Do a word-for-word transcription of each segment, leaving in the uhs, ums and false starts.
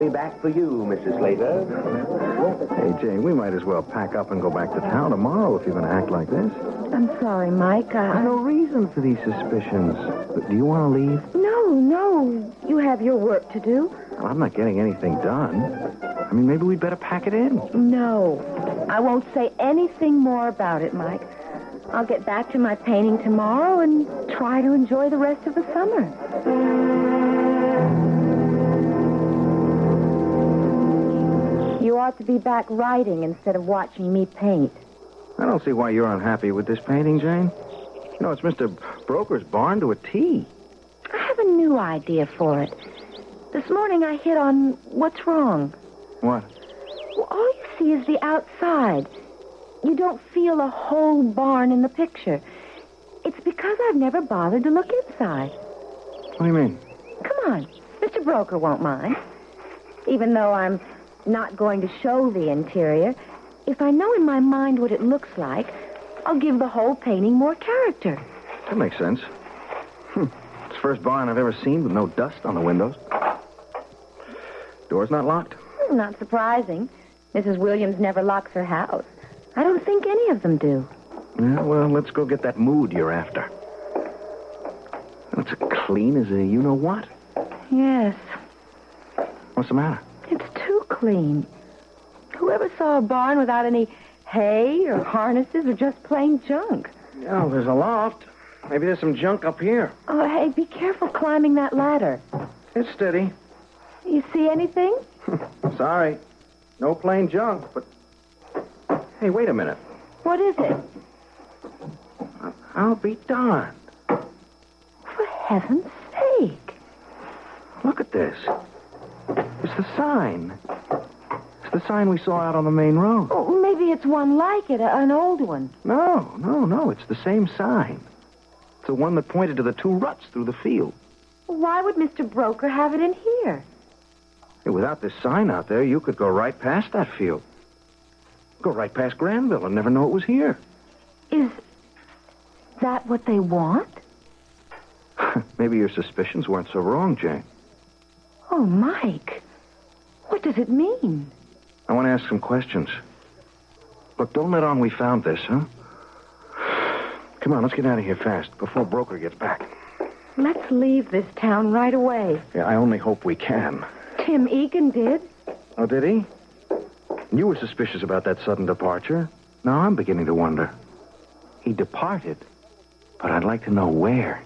Be back for you, Missus Slater. Hey, Jane, we might as well pack up and go back to town tomorrow if you're going to act like this. I'm sorry, Mike. I... There's no reason for these suspicions. But do you want to leave? No, no. You have your work to do. Well, I'm not getting anything done. I mean, maybe we'd better pack it in. No. I won't say anything more about it, Mike. I'll get back to my painting tomorrow and try to enjoy the rest of the summer. You ought to be back writing instead of watching me paint. I don't see why you're unhappy with this painting, Jane. You know, it's Mister Broker's barn to a T. I have a new idea for it. This morning I hit on what's wrong. What? Well, all you see is the outside. You don't feel a whole barn in the picture. It's because I've never bothered to look inside. What do you mean? Come on. Mister Broker won't mind. Even though I'm not going to show the interior, if I know in my mind what it looks like, I'll give the whole painting more character. That makes sense. Hmm. It's the first barn I've ever seen with no dust on the windows. Door's not locked? Not surprising. Missus Williams never locks her house. I don't think any of them do. Yeah, well, let's go get that mood you're after. It's clean as a you-know-what. Yes. What's the matter? It's too clean. Whoever saw a barn without any hay or harnesses or just plain junk? Oh, there's a loft. Maybe there's some junk up here. Oh, hey, be careful climbing that ladder. It's steady. You see anything? Sorry. No plain junk, but... Hey, wait a minute. What is it? I'll be darned. For heaven's sake. Look at this. It's the sign. It's the sign we saw out on the main road. Oh, maybe it's one like it, a- an old one. No, no, no. It's the same sign. It's the one that pointed to the two ruts through the field. Why would Mister Broker have it in here? Hey, without this sign out there, you could go right past that field. Go right past Granville and never know it was here. Is that what they want? Maybe your suspicions weren't so wrong, Jane. Oh, Mike. What does it mean? I want to ask some questions. Look, don't let on we found this, huh? Come on, let's get out of here fast before Broker gets back. Let's leave this town right away. Yeah, I only hope we can. Tim Egan did. Oh, did he? You were suspicious about that sudden departure. Now I'm beginning to wonder. He departed, but I'd like to know where.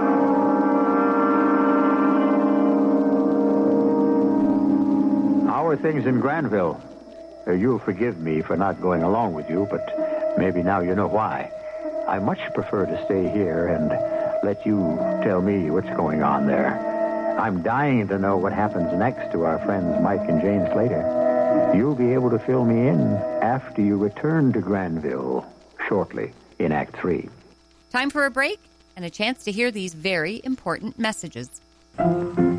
How are things in Granville? Uh, you'll forgive me for not going along with you, but maybe now you know why. I much prefer to stay here and let you tell me what's going on there. I'm dying to know what happens next to our friends Mike and Jane Slater. You'll be able to fill me in after you return to Granville shortly in Act Three. Time for a break and a chance to hear these very important messages.